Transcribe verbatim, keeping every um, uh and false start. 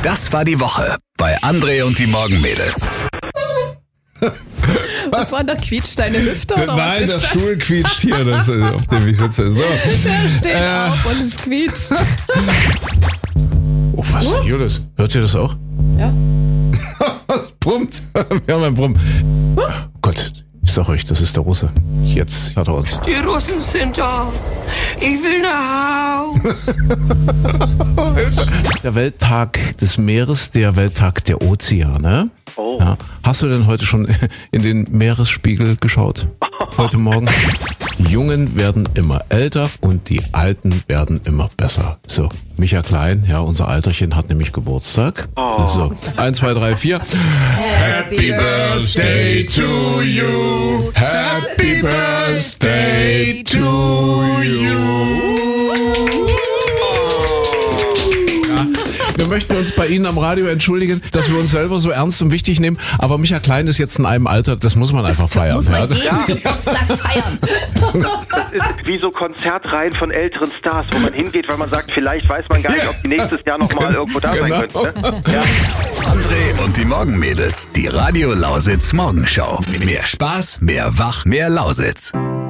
Das war die Woche bei André und die Morgenmädels. Was war da? Quietscht deine Hüfte oder Nein, was der ist das? Stuhl quietscht hier, das, auf dem ich sitze. So. Der steht Äh. auf und es quietscht. Oh, was ist denn hier los? Hört ihr das auch? Ja. Was brummt? Wir haben ein Brummen. Oh Gott, ich sag euch, das ist der Russe. Jetzt hat er uns. Die Russen sind da. Ich will nach Hause. Der Welttag des Meeres, der Welttag der Ozeane. Oh. Ja. Hast du denn heute schon in den Meeresspiegel geschaut? Heute Morgen? Die Jungen werden immer älter und die Alten werden immer besser. So, Micha Klein, ja, unser Alterchen hat nämlich Geburtstag. Oh. So, eins, zwei, drei, vier. Happy Birthday to you. Happy Birthday to you. Wir möchten uns bei Ihnen am Radio entschuldigen, dass wir uns selber so ernst und wichtig nehmen. Aber Micha Klein ist jetzt in einem Alter, das muss man einfach feiern. Muss man ja. jeden Geburtstag feiern. Das ist wie so Konzertreihen von älteren Stars, wo man hingeht, weil man sagt, vielleicht weiß man gar nicht, ob die nächstes Jahr nochmal irgendwo da sein Genau. könnten. Ne? Ja. André und die Morgenmädels. Die Radio Lausitz Morgenschau. Mehr Spaß, mehr Wach, mehr Lausitz.